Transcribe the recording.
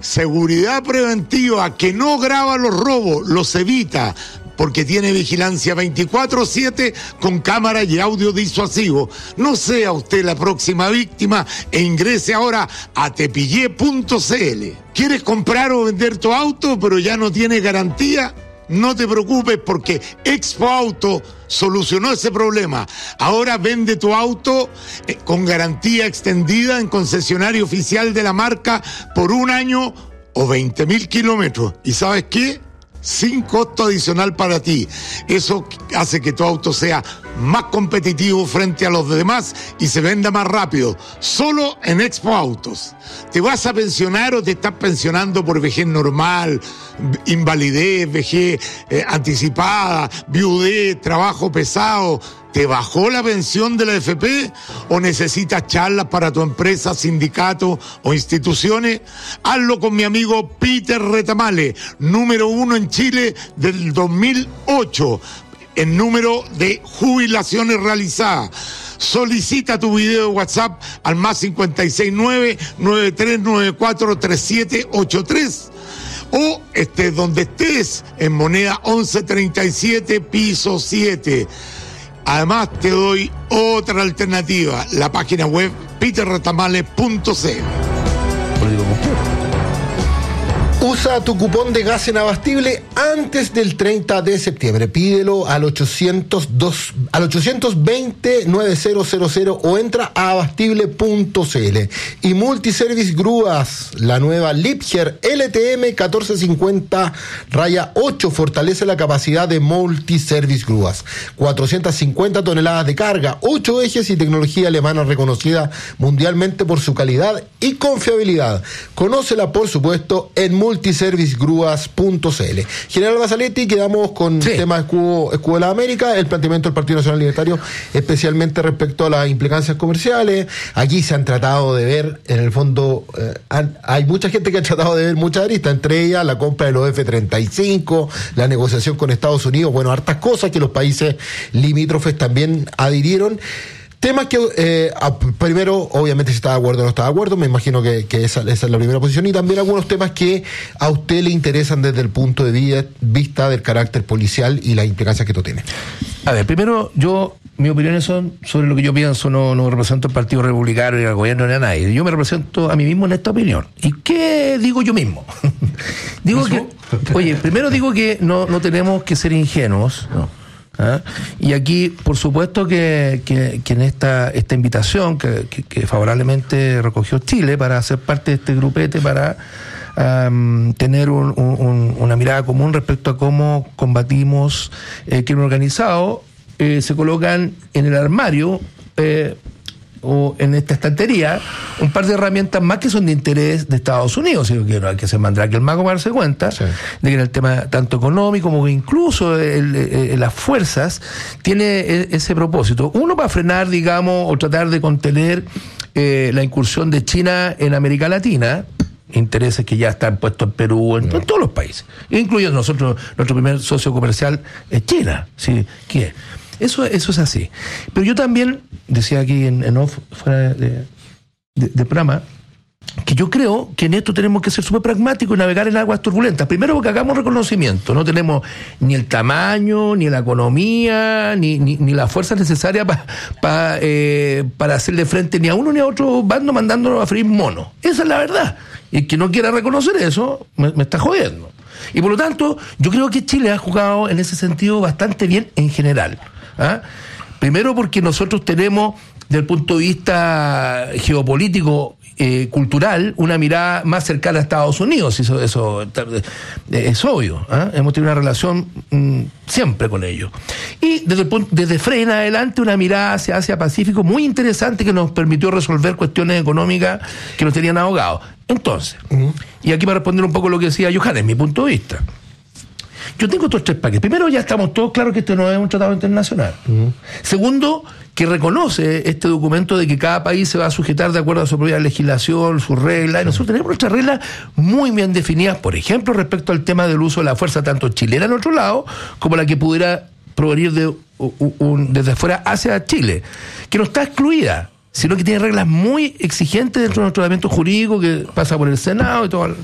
Seguridad preventiva que no graba los robos, los evita, porque tiene vigilancia 24/7 con cámara y audio disuasivo. No sea usted la próxima víctima e ingrese ahora a tepillé.cl. ¿Quieres comprar o vender tu auto pero ya no tiene garantía? No te preocupes porque Expo Auto solucionó ese problema. Ahora vende tu auto con garantía extendida en concesionario oficial de la marca por 1 año o 20.000 kilómetros. ¿Y sabes qué? Sin costo adicional para ti. Eso hace que tu auto sea más competitivo frente a los demás y se venda más rápido. Solo en Expo Autos. ¿Te vas a pensionar o te estás pensionando por vejez normal, invalidez, vejez anticipada, viudez, trabajo pesado? ¿Te bajó la pensión de la AFP o necesitas charlas para tu empresa, sindicato o instituciones? Hazlo con mi amigo Peter Retamale, número 1 en Chile del 2008 en número de jubilaciones realizadas. Solicita tu video de WhatsApp al +569-9394-3783 o estés donde estés, en Moneda 1137, piso 7. Además te doy otra alternativa, la página web peterretamale.cl. Usa tu cupón de gas en Abastible antes del 30 de septiembre. Pídelo al 820-9000 o entra a abastible.cl. Y Multiservice Grúas, la nueva Liebherr LTM 1450-8 fortalece la capacidad de Multiservice Grúas. 450 toneladas de carga, 8 ejes y tecnología alemana reconocida mundialmente por su calidad y confiabilidad. Conócela, por supuesto, en multiservicegrúas.cl. General Basaletti, quedamos con temas escudo de la América, el planteamiento del Partido Nacional Libertario, especialmente respecto a las implicancias comerciales. Aquí se han tratado de ver, en el fondo, hay mucha gente que ha tratado de ver muchas aristas, entre ellas la compra de los F-35, la negociación con Estados Unidos, bueno, hartas cosas que los países limítrofes también adhirieron. Temas que, primero, obviamente, si está de acuerdo o no está de acuerdo, me imagino que esa es la primera posición, y también algunos temas que a usted le interesan desde el punto de vista del carácter policial y las implicancias que esto tiene. A ver, primero, mis opiniones son sobre lo que yo pienso, no represento al Partido Republicano, ni al gobierno, ni a nadie. Yo me represento a mí mismo en esta opinión. ¿Y qué digo yo mismo? Primero digo que no tenemos que ser ingenuos, ¿no? Y aquí, por supuesto que en esta invitación que favorablemente recogió Chile para ser parte de este grupete, para tener una mirada común respecto a cómo combatimos el crimen organizado, se colocan en el armario o en esta estantería un par de herramientas más que son de interés de Estados Unidos, y que no hay que ser mandrake el mago para darse cuenta de que en el tema tanto económico como incluso las fuerzas tiene ese propósito. Uno, para frenar, digamos, o tratar de contener la incursión de China en América Latina, intereses que ya están puestos en Perú, en todos los países, incluyendo nosotros. Nuestro primer socio comercial es China, ¿sí? ¿Qué es? Eso es así. Pero yo también decía aquí en off, fuera de programa, que yo creo que en esto tenemos que ser súper pragmáticos y navegar en aguas turbulentas. Primero, porque hagamos reconocimiento. No tenemos ni el tamaño, ni la economía, ni la fuerza necesaria para hacerle frente ni a uno ni a otro bando mandándonos a freír monos. Esa es la verdad. Y el que no quiera reconocer eso, me está jodiendo. Y por lo tanto, yo creo que Chile ha jugado en ese sentido bastante bien en general. Primero porque nosotros tenemos, desde el punto de vista geopolítico, cultural, una mirada más cercana a Estados Unidos. Eso es obvio. Hemos tenido una relación siempre con ellos. Y desde Frey en adelante, una mirada hacia Asia-Pacífico muy interesante que nos permitió resolver cuestiones económicas que nos tenían ahogados. Entonces, y aquí para responder un poco lo que decía Johannes, mi punto de vista. Yo tengo estos 3 paquetes. Primero, ya estamos todos claros que esto no es un tratado internacional. Segundo, que reconoce este documento de que cada país se va a sujetar de acuerdo a su propia legislación, sus reglas, y nosotros tenemos nuestras reglas muy bien definidas, por ejemplo, respecto al tema del uso de la fuerza tanto chilena en otro lado, como la que pudiera provenir desde afuera hacia Chile, que no está excluida, sino que tiene reglas muy exigentes dentro de nuestro tratamiento jurídico que pasa por el Senado y todo